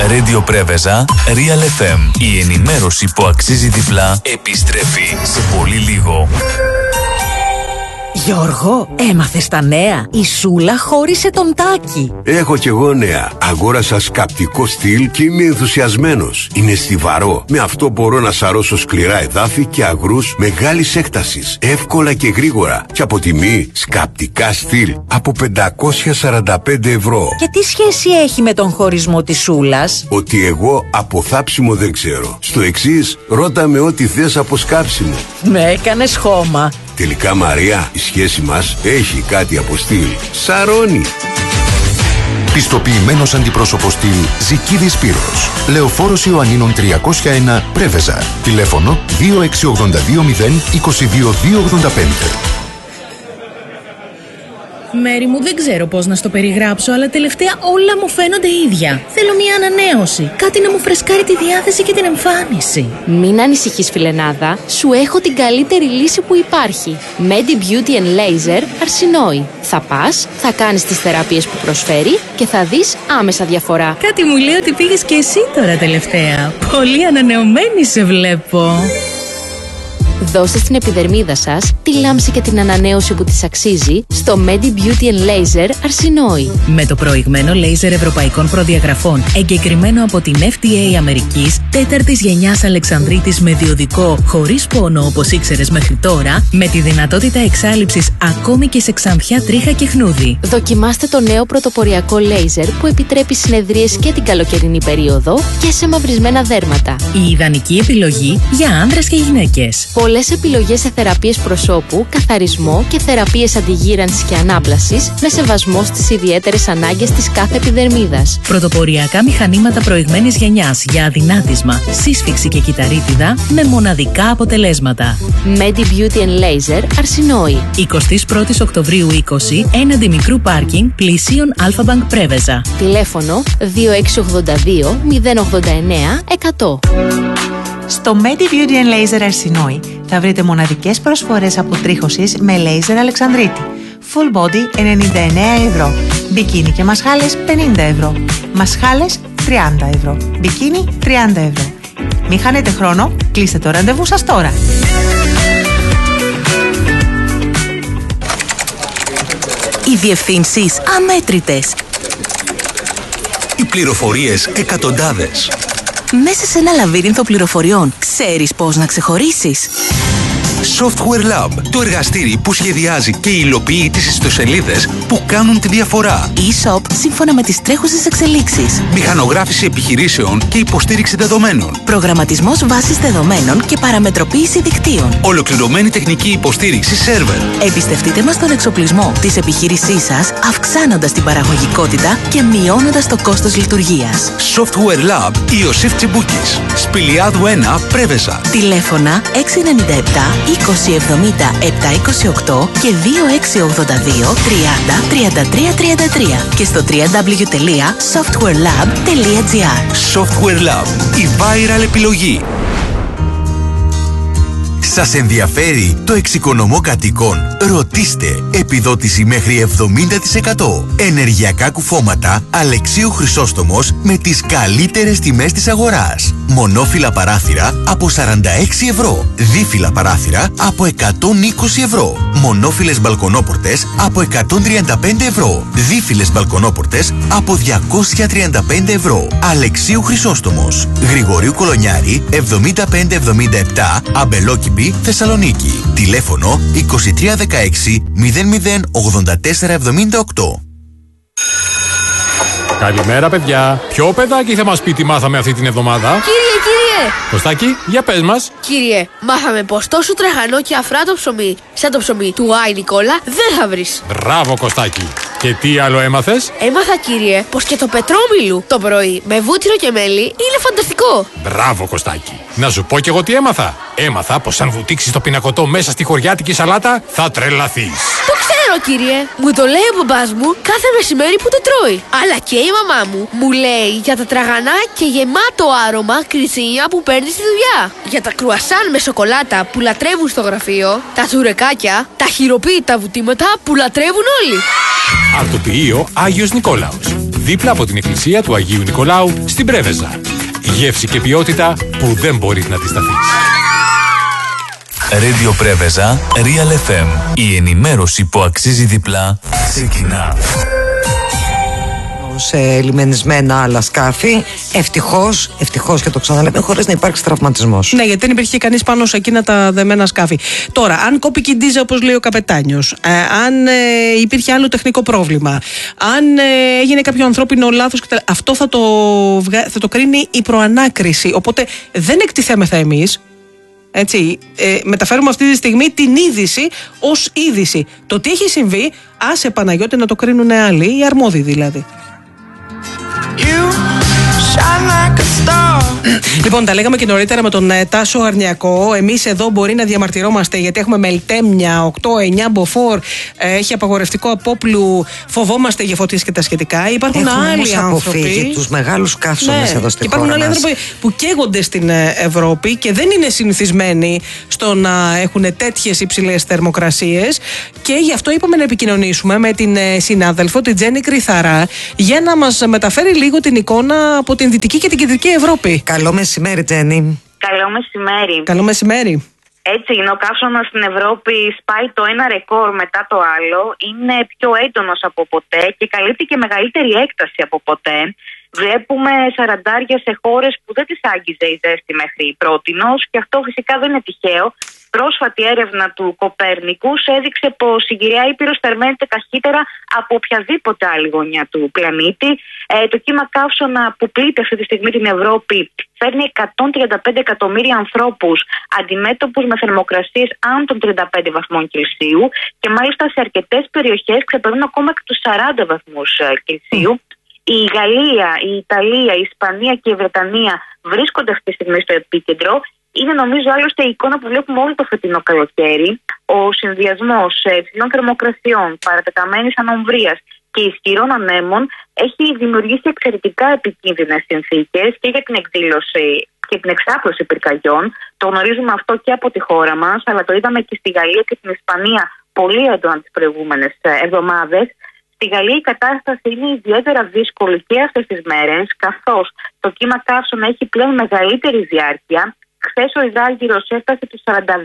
Radio Πρέβεζα, Real FM. Η ενημέρωση που αξίζει διπλά επιστρέφει σε πολύ λίγο. Γιώργο, έμαθες τα νέα? Η Σούλα χώρισε τον Τάκη. Έχω κι εγώ νέα. Αγόρασα σκαπτικό στυλ και είμαι ενθουσιασμένος. Είναι στιβαρό. Με αυτό μπορώ να σαρώσω σκληρά εδάφη και αγρούς μεγάλης έκτασης. Εύκολα και γρήγορα. Και από τιμή σκαπτικά στυλ από 545 ευρώ. Και τι σχέση έχει με τον χωρισμό της Σούλας? Ότι εγώ από θάψιμο δεν ξέρω. Στο εξής, ρώτα με ό,τι θες από σκάψιμο. Με έκανες χώμα. Τελικά, Μαρία, η σχέση μας έχει κάτι από στυλ. Σαρώνει. Πιστοποιημένος αντιπρόσωπος στυλ Ζικίδης Σπύρος. Λεωφόρος Ιωαννίνων 301 Πρέβεζα. Τηλέφωνο 2682 0 22285. Μέρη μου, δεν ξέρω πώς να στο περιγράψω, αλλά τελευταία όλα μου φαίνονται ίδια. Θέλω μια ανανέωση. Κάτι να μου φρεσκάρει τη διάθεση και την εμφάνιση. Μην ανησυχείς, φιλενάδα. Σου έχω την καλύτερη λύση που υπάρχει. Medi Beauty and Laser Αρσινόη. Θα πας, θα κάνεις τις θεραπείες που προσφέρει και θα δεις άμεσα διαφορά. Κάτι μου λέει ότι πήγες και εσύ τώρα τελευταία. Πολύ ανανεωμένη σε βλέπω. Δώστε στην επιδερμίδα σας τη λάμψη και την ανανέωση που της αξίζει στο Medi Beauty and Laser Αρσινόη. Με το προηγμένο λέιζερ ευρωπαϊκών προδιαγραφών, εγκεκριμένο από την FDA Αμερικής, 4ης γενιάς Αλεξανδρίτης με διοδικό, χωρίς πόνο όπως ήξερες μέχρι τώρα, με τη δυνατότητα εξάλειψης ακόμη και σε ξανθιά, τρίχα και χνούδι. Δοκιμάστε το νέο πρωτοποριακό λέιζερ που επιτρέπει συνεδρίες και την καλοκαιρινή περίοδο και σε μαυρισμένα δέρματα. Η ιδανική επιλογή για άνδρες και γυναίκες. Πολλές επιλογές σε θεραπείες προσώπου, καθαρισμό και θεραπείες αντιγύρανσης και ανάπλασης με σεβασμό στις ιδιαίτερες ανάγκες της κάθε επιδερμίδας. Πρωτοποριακά μηχανήματα προηγμένης γενιάς για αδυνάτισμα, σύσφυξη και κυταρίτιδα με μοναδικά αποτελέσματα. Medi Beauty and Laser Αρσινόη. 21 Οκτωβρίου 20, έναντι μικρού πάρκινγκ πλησίων Αλφα-Μπανκ Πρέβεζα. Τηλέφωνο 2682 089 100. Στο Medi Beauty and Laser Αρσινόη θα βρείτε μοναδικές προσφορές αποτρίχωσης με λέιζερ Αλεξανδρίτη. Full body 99 ευρώ. Μπικίνι και μασχάλες 50 ευρώ. Μασχάλες 30 ευρώ. Μπικίνι 30 ευρώ. Μην χάνετε χρόνο, κλείστε το ραντεβού σας τώρα. Οι διευθύνσεις αμέτρητες. Οι πληροφορίες εκατοντάδες. Μέσα σε ένα λαβύρινθο πληροφοριών, ξέρεις πώς να ξεχωρίσεις? Software Lab, το εργαστήρι που σχεδιάζει και υλοποιεί τις ιστοσελίδες που κάνουν τη διαφορά. E-shop σύμφωνα με τις τρέχουσες εξελίξεις. Μηχανογράφηση επιχειρήσεων και υποστήριξη δεδομένων. Προγραμματισμός βάσης δεδομένων και παραμετροποίηση δικτύων. Ολοκληρωμένη τεχνική υποστήριξη σερβερ. Εμπιστευτείτε μας τον εξοπλισμό της επιχείρησής σας, αυξάνοντας την παραγωγικότητα και μειώνοντας το κόστος λειτουργίας. Software Lab Ιωσήφ Τσιμπούκης. Σπηλιάδου 1, Πρέβεζα. Τηλέφωνα 697 2070 728 και 2682 30 33 33 και στο www.softwarelab.gr. Software Lab, η viral επιλογή. Σας ενδιαφέρει το εξοικονομώ κατοικών? Ρωτήστε. Επιδότηση μέχρι 70%. Ενεργειακά κουφώματα Αλεξίου Χρυσόστομος με τις καλύτερες τιμές της αγοράς. Μονόφυλλα παράθυρα από 46 ευρώ. Δίφυλλα παράθυρα από 120 ευρώ. Μονόφυλλες μπαλκονόπορτες από 135 ευρώ. Δίφυλλες μπαλκονόπορτες από 235 ευρώ. Αλεξίου Χρυσόστομος. Γρηγορίου Κολονιάρη 7577 Αμπελόκηπη, Θεσσαλονίκη. Τηλέφωνο 2316 008478. Καλημέρα, παιδιά. Ποιο παιδάκι θα μας πει τι μάθαμε αυτή την εβδομάδα? Κύριε! Κωστάκη, για πες μας. Κύριε, μάθαμε πως τόσο τραχανό και αφράτο ψωμί, σαν το ψωμί του Άι Νικόλα, δεν θα βρεις. Μπράβο, Κωστάκη. Και τι άλλο έμαθες? Έμαθα, κύριε, πως και το πετρόμιλου το πρωί με βούτυρο και μέλι είναι φανταστικό. Μπράβο, Κωστάκη. Να σου πω κι εγώ τι έμαθα. Έμαθα πως αν βουτήξεις το πινακωτό μέσα στη χωριάτικη σαλάτα, θα τρελαθείς. Το ξέρω, κύριε. Μου το λέει ο μπαμπάς μου κάθε μεσημέρι που το τρώει. Αλλά και η μαμά μου λέει για τα τραγανά και γεμάτο άρωμα κριτσίνια που παίρνει στη δουλειά. Για τα κρουασάν με σοκολάτα που λατρεύουν στο γραφείο. Τα τσουρεκάκια, τα χειροποίητα βουτήματα που λατρεύουν όλοι. Αρτοποιείο Άγιος Νικόλαος. δίπλα από την εκκλησία του Αγίου Νικολάου στην Πρέβεζα. Γεύση και ποιότητα που δεν μπορείς να αντισταθείς. Radio Πρέβεζα, Real FM. Η ενημέρωση που αξίζει διπλά ξεκινά. Σε λιμενισμένα άλλα σκάφη. Ευτυχώς και το ξαναλέμε, χωρίς να υπάρξει τραυματισμός. Ναι, γιατί δεν υπήρχε κανείς πάνω σε εκείνα τα δεμένα σκάφη. Τώρα, αν κόπηκε η ντίζα, όπως λέει ο καπετάνιος, αν υπήρχε άλλο τεχνικό πρόβλημα, αν έγινε κάποιο ανθρώπινο λάθος, αυτό θα το κρίνει η προανάκριση. Οπότε δεν εκτιθέμεθα εμείς. Έτσι, μεταφέρουμε αυτή τη στιγμή την είδηση ως είδηση. Το τι έχει συμβεί, άσε Παναγιώτη να το κρίνουν άλλοι, οι αρμόδιοι δηλαδή. Λοιπόν, τα λέγαμε και νωρίτερα με τον Τάσο Αρνιακό. Εμείς εδώ μπορεί να διαμαρτυρόμαστε γιατί έχουμε μελτέμια, 8-9 μποφόρ, έχει απαγορευτικό απόπλου, φοβόμαστε για φωτίες και τα σχετικά. Υπάρχουν άλλοι άνθρωποι. Τους μεγάλους καύσονες εδώ στην χώρα. Υπάρχουν άλλοι άνθρωποι που καίγονται στην Ευρώπη και δεν είναι συνηθισμένοι στο να έχουν τέτοιες υψηλές θερμοκρασίες. Και γι' αυτό είπαμε να επικοινωνήσουμε με την συνάδελφο, την Τζέννη Κρυθαρά, για να μας μεταφέρει λίγο την εικόνα από την Δυτική και την Κεντρική Ευρώπη. Καλό μεσημέρι, Τζέννη. Καλό μεσημέρι. Καλό μεσημέρι. Έτσι είναι, ο καύσωνας στην Ευρώπη σπάει το ένα ρεκόρ μετά το άλλο, είναι πιο έντονος από ποτέ και καλύπτει και μεγαλύτερη έκταση από ποτέ. Βλέπουμε σαραντάρια σε χώρες που δεν τις άγγιζε η ζέστη μέχρι πρότινος και αυτό φυσικά δεν είναι τυχαίο. Πρόσφατη έρευνα του Κοπέρνικους έδειξε πως η Κυρία Ήπειρος θερμαίνεται ταχύτερα από οποιαδήποτε άλλη γωνιά του πλανήτη. Το κύμα καύσωνα που πλήττει αυτή τη στιγμή την Ευρώπη φέρνει 135 εκατομμύρια ανθρώπους αντιμέτωπους με θερμοκρασίες άνω των 35 βαθμών Κελσίου και μάλιστα σε αρκετές περιοχές ξεπερνούν ακόμα και τους 40 βαθμούς Κελσίου. Η Γαλλία, η Ιταλία, η Ισπανία και η Βρετανία βρίσκονται αυτή τη στιγμή στο επίκεντρο. Είναι νομίζω άλλωστε η εικόνα που βλέπουμε όλο το φετινό καλοκαίρι. Ο συνδυασμός υψηλών θερμοκρασιών, παρατεταμένης ανομβρίας και ισχυρών ανέμων έχει δημιουργήσει εξαιρετικά επικίνδυνες συνθήκες και για την εκδήλωση και την εξάπλωση πυρκαγιών. Το γνωρίζουμε αυτό και από τη χώρα μας, αλλά το είδαμε και στη Γαλλία και την Ισπανία πολύ έντονα τις προηγούμενες εβδομάδες. Στη Γαλλία η κατάσταση είναι ιδιαίτερα δύσκολη και αυτές τις μέρες, καθώς το κύμα καύσωνα έχει πλέον μεγαλύτερη διάρκεια. Χθες ο Ιδάλγυρος έφτασε τους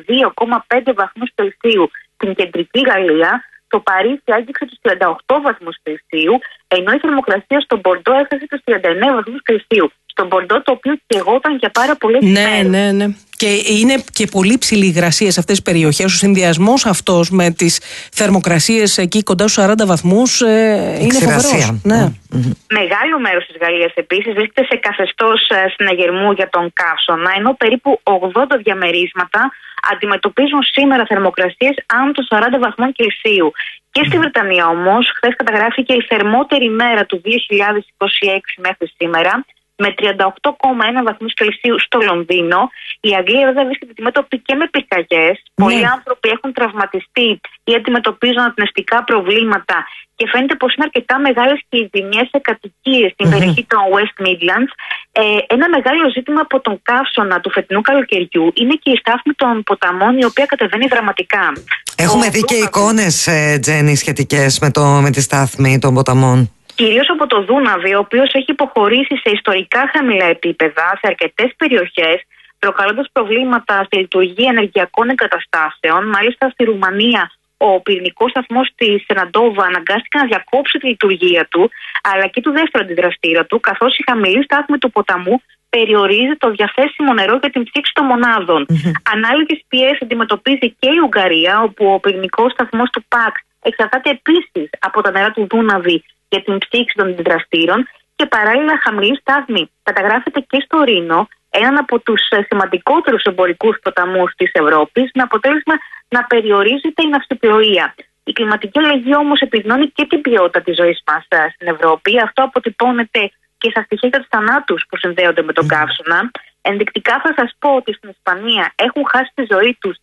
42,5 βαθμούς Κελσίου στην κεντρική Γαλλία. Το Παρίσι άγγιξε τους 38 βαθμούς Κελσίου, ενώ η θερμοκρασία στον Μπορντό έφτασε τους 39 βαθμούς Κελσίου. Στον Μπορντό, το οποίο καιγόταν για πάρα πολλές μέρες. Ναι. Και είναι και πολύ ψηλή υγρασία σε αυτές τις περιοχές. Ο συνδυασμός αυτός με τις θερμοκρασίες εκεί κοντά στους 40 βαθμούς είναι φοβερός. Ναι. Μεγάλο μέρος της Γαλλίας επίσης βρίσκεται σε καθεστώς συναγερμού για τον καύσωνα, ενώ περίπου 80 διαμερίσματα αντιμετωπίζουν σήμερα θερμοκρασίες άνω των 40 βαθμών Κελσίου. Και στη Βρετανία όμως, χθες καταγράφηκε η θερμότερη μέρα του 2026 μέχρι σήμερα, με 38,1 βαθμούς Κελσίου στο Λονδίνο. Η Αγγλία βέβαια βρίσκεται αντιμέτωπη και με πυρκαγιές. Πολλοί άνθρωποι έχουν τραυματιστεί ή αντιμετωπίζουν αναπνευστικά προβλήματα και φαίνεται πως είναι αρκετά μεγάλες και οι ζημιές σε κατοικίες στην περιοχή των West Midlands. Ένα μεγάλο ζήτημα από τον καύσωνα του φετινού καλοκαιριού είναι και η στάθμη των ποταμών, η οποία κατεβαίνει δραματικά. Έχουμε δει και εικόνες, Τζέννη, σχετικές με τη στάθμη των ποταμών. Κυρίως από το Δούναβι, ο οποίος έχει υποχωρήσει σε ιστορικά χαμηλά επίπεδα σε αρκετές περιοχές, προκαλώντας προβλήματα στη λειτουργία ενεργειακών εγκαταστάσεων. Μάλιστα στη Ρουμανία, ο πυρηνικός σταθμός της Σεναντόβα αναγκάστηκε να διακόψει τη λειτουργία του, αλλά και του δεύτερου αντιδραστήρα του, καθώς η χαμηλή στάθμη του ποταμού περιορίζει το διαθέσιμο νερό για την ψήξη των μονάδων. Ανάλογες πιέσεις αντιμετωπίζει και η Ουγγαρία, όπου ο πυρηνικός σταθμός του ΠΑΚ εξαρτάται επίσης από τα νερά του Δούναβι για την ψήξη των αντιδραστήρων και παράλληλα χαμηλή στάθμη καταγράφεται και στο Ρήνο, έναν από τους σημαντικότερους εμπορικούς ποταμούς της Ευρώπης, με αποτέλεσμα να περιορίζεται η ναυσιπλοεία. Η κλιματική αλλαγή όμως επιδεινώνει και την ποιότητα της ζωής μας στην Ευρώπη. Αυτό αποτυπώνεται και στα στοιχεία για τους θανάτους που συνδέονται με τον καύσωνα. Ενδεικτικά θα σας πω ότι στην Ισπανία έχουν χάσει τη ζωή τους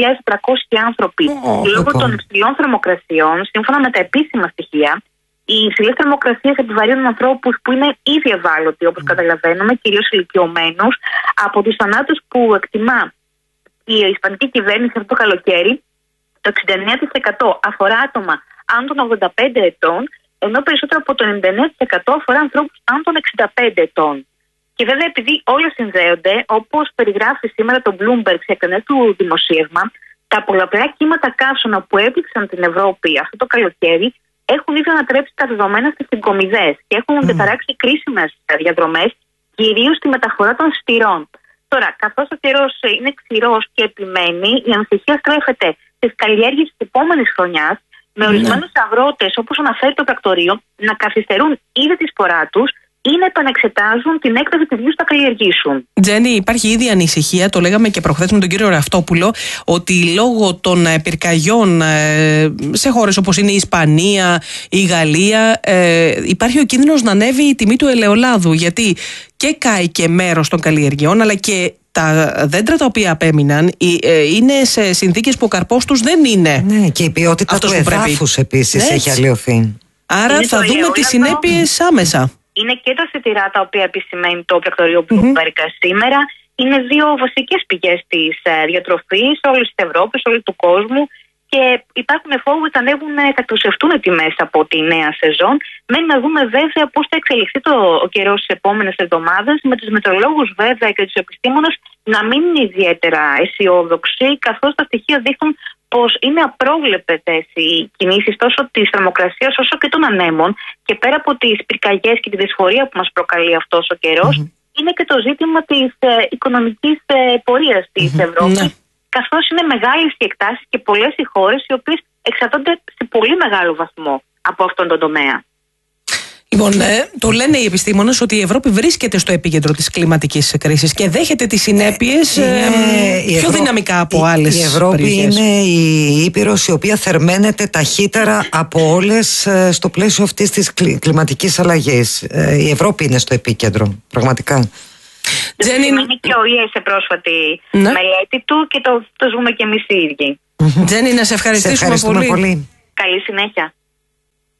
3.400 άνθρωποι λόγω των υψηλών θερμοκρασιών, σύμφωνα με τα επίσημα στοιχεία. Οι υψηλές θερμοκρασίες επιβαρύνουν ανθρώπους που είναι ήδη ευάλωτοι, όπως καταλαβαίνουμε, κυρίως ηλικιωμένους. Από τους θανάτους που εκτιμά η Ισπανική κυβέρνηση αυτό το καλοκαίρι, το 69% αφορά άτομα άνω των 85 ετών ενώ περισσότερο από το 99% αφορά ανθρώπους άνω των 65 ετών. Και βέβαια, επειδή όλα συνδέονται, όπως περιγράφει σήμερα το Bloomberg σε εκτενές του δημοσίευμα, τα πολλαπλά κύματα καύσωνα που έπληξαν την Ευρώπη αυτό το καλοκαίρι έχουν ήδη ανατρέψει τα δεδομένα στις συγκομιδές και έχουν διαταράξει κρίσιμες διαδρομές, κυρίως στη μεταφορά των σιτηρών. Τώρα, καθώς ο καιρός είναι ξηρός και επιμένει, η ανησυχία στρέφεται στις καλλιέργειες της επόμενης χρονιάς, με ορισμένους αγρότες, όπως αναφέρει το πρακτορείο, να καθυστερούν ήδη τη σπορά τους ή να επανεξετάζουν την έκταση της γης που θα καλλιεργήσουν. Τζέννη, υπάρχει ήδη ανησυχία, το λέγαμε και προχθές με τον κύριο Ραυτόπουλο, ότι λόγω των πυρκαγιών σε χώρες όπως είναι η Ισπανία, η Γαλλία, υπάρχει ο κίνδυνος να ανέβει η τιμή του ελαιολάδου, γιατί και κάει και μέρος των καλλιεργειών, αλλά και τα δέντρα τα οποία απέμειναν είναι σε συνθήκες που ο καρπός τους δεν είναι. Ναι, και η ποιότητα του εδάφους επίσης έχει αλλοιωθεί. Άρα θα δούμε τις συνέπειες άμεσα. Είναι και τα σιτηρά τα οποία επισημαίνει το πρακτορείο Bloomberg σήμερα. Είναι δύο βασικές πηγές της διατροφής όλης της Ευρώπης, όλου του κόσμου. Και υπάρχουν φόβοι ότι ανέβουν, θα εκτοσευτούν οι τιμές από τη νέα σεζόν. Μένει να δούμε βέβαια πώς θα εξελιχθεί ο καιρός στις επόμενες εβδομάδες. Με τους μετεωρολόγους βέβαια και τους επιστήμονες να μην είναι ιδιαίτερα αισιόδοξοι, καθώς τα στοιχεία δείχνουν πως είναι απρόβλεπτες οι κινήσεις τόσο της θερμοκρασίας όσο και των ανέμων. Και πέρα από τις πυρκαγιές και τη δυσφορία που μας προκαλεί αυτός ο καιρός, είναι και το ζήτημα της οικονομικής πορείας της Ευρώπης. Καθώς είναι μεγάλες οι εκτάσεις και πολλές οι χώρες οι οποίες εξαρτώνται σε πολύ μεγάλο βαθμό από αυτόν τον τομέα. Λοιπόν, το λένε οι επιστήμονες ότι η Ευρώπη βρίσκεται στο επίκεντρο της κλιματικής κρίσης και δέχεται τις συνέπειες πιο δυναμικά από άλλες περιοχές. Η Ευρώπη είναι η ήπειρος η οποία θερμαίνεται ταχύτερα από όλες στο πλαίσιο αυτής της κλιματικής αλλαγής. Η Ευρώπη είναι στο επίκεντρο, πραγματικά. Είναι και ο ΙΕ σε πρόσφατη μελέτη του και το ζούμε και εμείς οι ίδιοι. Τζέννη, να σε ευχαριστήσουμε πολύ. Καλή συνέχεια.